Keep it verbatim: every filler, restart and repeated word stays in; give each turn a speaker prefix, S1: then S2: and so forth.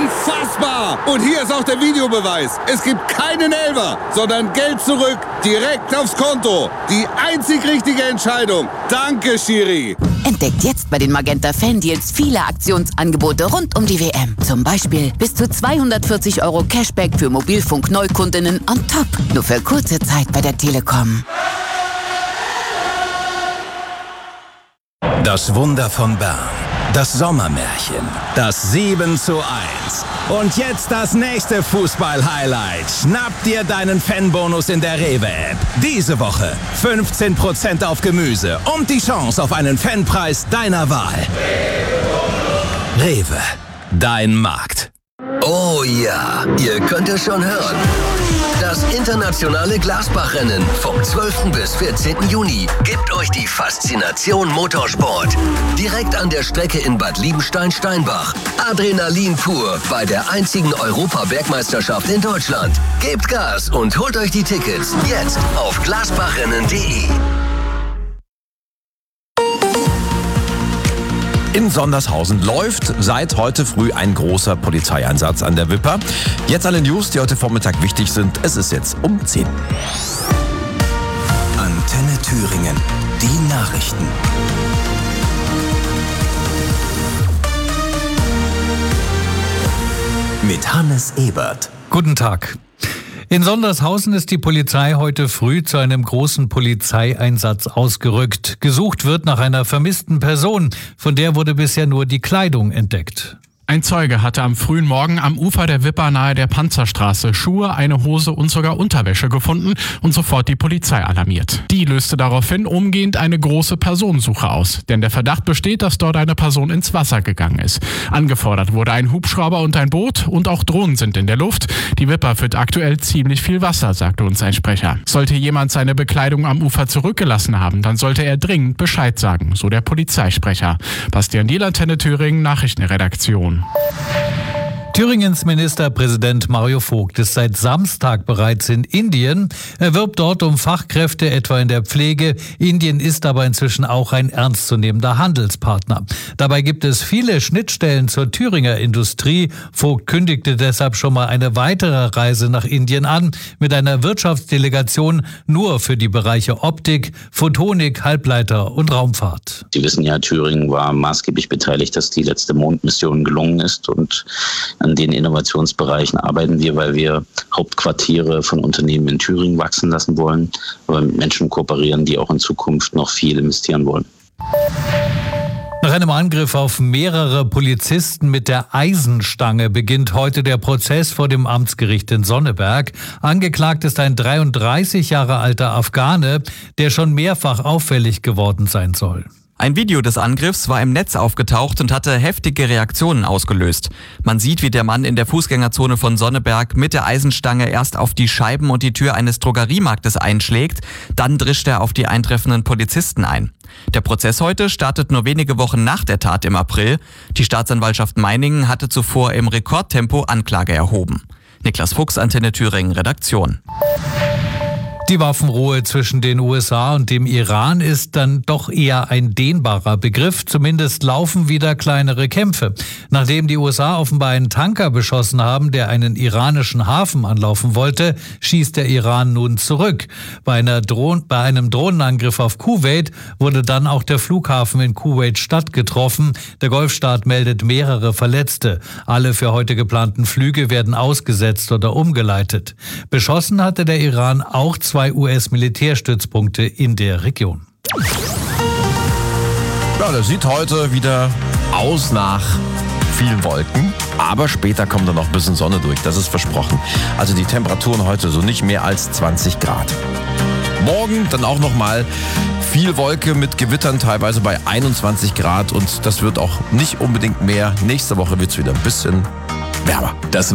S1: Unfassbar! Und hier ist auch der Videobeweis. Es gibt keinen Elfer, sondern Geld zurück, direkt aufs Konto. Die einzig richtige Entscheidung. Danke, Schiri.
S2: Entdeckt jetzt bei den Magenta Fan-Deals viele Aktionsangebote rund um die W M. Zum Beispiel bis zu zweihundertvierzig Euro Cashback für Mobilfunk-Neukundinnen on top. Nur für kurze Zeit bei der Telekom.
S3: Das Wunder von Bern. Das Sommermärchen. Das sieben zu eins. Und jetzt das nächste Fußball-Highlight. Schnapp dir deinen Fanbonus in der Rewe-App. Diese Woche fünfzehn Prozent auf Gemüse und die Chance auf einen Fanpreis deiner Wahl. Rewe. Dein Markt.
S4: Oh ja, ihr könnt es schon hören. Das internationale Glasbach-Rennen vom zwölften bis vierzehnten Juni gibt euch die Faszination Motorsport. Direkt an der Strecke in Bad Liebenstein-Steinbach. Adrenalin pur bei der einzigen Europa-Bergmeisterschaft in Deutschland. Gebt Gas und holt euch die Tickets jetzt auf glasbachrennen punkt de.
S5: In Sondershausen läuft seit heute früh ein großer Polizeieinsatz an der Wipper. Jetzt alle News, die heute Vormittag wichtig sind. Es ist jetzt um zehn.
S3: Antenne Thüringen. Die Nachrichten. Mit Hannes Ebert.
S6: Guten Tag. In Sondershausen ist die Polizei heute früh zu einem großen Polizeieinsatz ausgerückt. Gesucht wird nach einer vermissten Person, von der wurde bisher nur die Kleidung entdeckt.
S7: Ein Zeuge hatte am frühen Morgen am Ufer der Wipper nahe der Panzerstraße Schuhe, eine Hose und sogar Unterwäsche gefunden und sofort die Polizei alarmiert. Die löste daraufhin umgehend eine große Personensuche aus, denn der Verdacht besteht, dass dort eine Person ins Wasser gegangen ist. Angefordert wurde ein Hubschrauber und ein Boot und auch Drohnen sind in der Luft. Die Wipper führt aktuell ziemlich viel Wasser, sagte uns ein Sprecher. Sollte jemand seine Bekleidung am Ufer zurückgelassen haben, dann sollte er dringend Bescheid sagen, so der Polizeisprecher. Bastian Diel, Antenne Thüringen, Nachrichtenredaktion.
S6: Thüringens Ministerpräsident Mario Vogt ist seit Samstag bereits in Indien. Er wirbt dort um Fachkräfte, etwa in der Pflege. Indien ist aber inzwischen auch ein ernstzunehmender Handelspartner. Dabei gibt es viele Schnittstellen zur Thüringer Industrie. Vogt kündigte deshalb schon mal eine weitere Reise nach Indien an, mit einer Wirtschaftsdelegation nur für die Bereiche Optik, Photonik, Halbleiter und Raumfahrt.
S8: Sie wissen ja, Thüringen war maßgeblich beteiligt, dass die letzte Mondmission gelungen ist, und an den Innovationsbereichen arbeiten wir, weil wir Hauptquartiere von Unternehmen in Thüringen wachsen lassen wollen, aber mit Menschen kooperieren, die auch in Zukunft noch viel investieren wollen.
S6: Nach einem Angriff auf mehrere Polizisten mit der Eisenstange beginnt heute der Prozess vor dem Amtsgericht in Sonneberg. Angeklagt ist ein dreiunddreißig Jahre alter Afghane, der schon mehrfach auffällig geworden sein soll.
S9: Ein Video des Angriffs war im Netz aufgetaucht und hatte heftige Reaktionen ausgelöst. Man sieht, wie der Mann in der Fußgängerzone von Sonneberg mit der Eisenstange erst auf die Scheiben und die Tür eines Drogeriemarktes einschlägt, dann drischt er auf die eintreffenden Polizisten ein. Der Prozess heute startet nur wenige Wochen nach der Tat im April. Die Staatsanwaltschaft Meiningen hatte zuvor im Rekordtempo Anklage erhoben. Niklas Fuchs, Antenne Thüringen, Redaktion.
S6: Die Waffenruhe zwischen den U S A und dem Iran ist dann doch eher ein dehnbarer Begriff. Zumindest laufen wieder kleinere Kämpfe. Nachdem die U S A offenbar einen Tanker beschossen haben, der einen iranischen Hafen anlaufen wollte, schießt der Iran nun zurück. Bei, einer Drohn- bei einem Drohnenangriff auf Kuwait wurde dann auch der Flughafen in Kuwait-Stadt getroffen. Der Golfstaat meldet mehrere Verletzte. Alle für heute geplanten Flüge werden ausgesetzt oder umgeleitet. Beschossen hatte der Iran auch zwei zwei U S-Militärstützpunkte in der Region.
S5: Ja, das sieht heute wieder aus nach vielen Wolken, aber später kommt dann noch ein bisschen Sonne durch, das ist versprochen. Also die Temperaturen heute so nicht mehr als zwanzig Grad. Morgen dann auch nochmal viel Wolke mit Gewittern, teilweise bei einundzwanzig Grad, und das wird auch nicht unbedingt mehr. Nächste Woche wird es wieder ein bisschen wärmer. Das